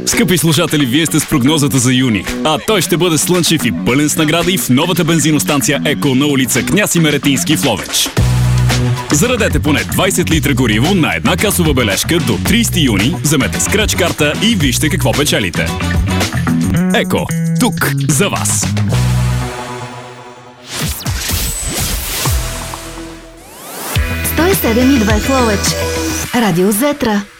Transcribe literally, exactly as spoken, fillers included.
Скъпи слушатели, вие сте с прогнозата за юни, а той ще бъде слънчев и пълен с награди в новата бензиностанция Еко на улица Княз Имеретински в Ловеч. Зарадете поне двайсет литра гориво на една касова бележка до трийсети юни, вземете скреч карта и вижте какво печелите. Еко, тук за вас! сто и седем и две в Ловеч. Радио Зетра.